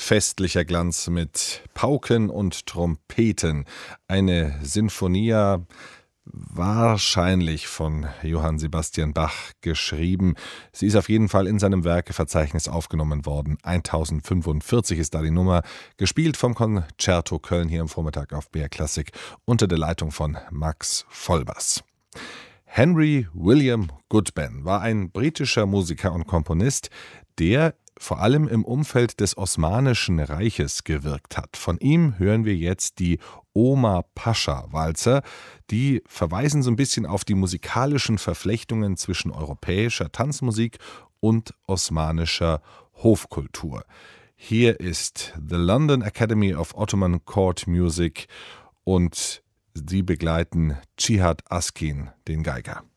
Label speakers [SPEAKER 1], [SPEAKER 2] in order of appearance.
[SPEAKER 1] festlicher Glanz mit Pauken und Trompeten. Eine Sinfonia, wahrscheinlich von Johann Sebastian Bach geschrieben. Sie ist auf jeden Fall in seinem Werkeverzeichnis aufgenommen worden. 1045 ist da die Nummer, gespielt vom Concerto Köln hier am Vormittag auf BR Classic unter der Leitung von Max Vollbass. Henry William Goodman war ein britischer Musiker und Komponist, der vor allem im Umfeld des Osmanischen Reiches gewirkt hat. Von ihm hören wir jetzt die Omar Pascha-Walzer. Die verweisen so ein bisschen auf die musikalischen Verflechtungen zwischen europäischer Tanzmusik und osmanischer Hofkultur. Hier ist The London Academy of Ottoman Court Music und sie begleiten Cihat Askin, den Geiger.